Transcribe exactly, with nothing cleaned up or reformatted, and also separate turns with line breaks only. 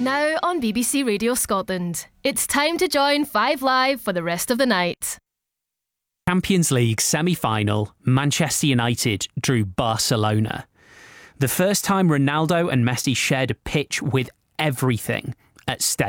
Now on B B C Radio Scotland, it's time to join Five Live for the rest of the night.
Champions League semi-final, Manchester United drew Barcelona. The first time Ronaldo and Messi shared a pitch with everything at stake.